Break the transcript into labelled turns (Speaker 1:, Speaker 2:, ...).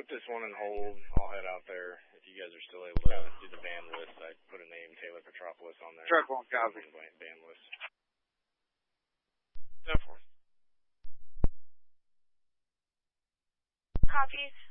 Speaker 1: this one on hold. I'll head out there. If you guys are still able to do the band list, I put a name, Taylor Petropolis, on there.
Speaker 2: Truck won't copy.
Speaker 1: Band list.
Speaker 3: Go for it.
Speaker 4: Copies.